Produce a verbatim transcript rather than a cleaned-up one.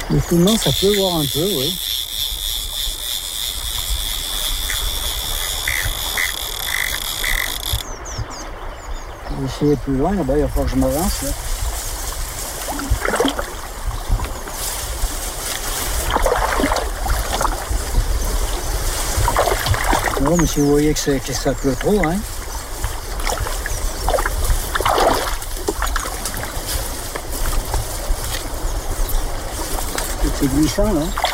Effectivement, ça peut voir un peu, oui. Je vais essayer plus loin, là-bas, il va falloir que je m'avance, là. Non, mais si vous voyez que, c'est, que ça pleut trop, hein. C'est glissant, là.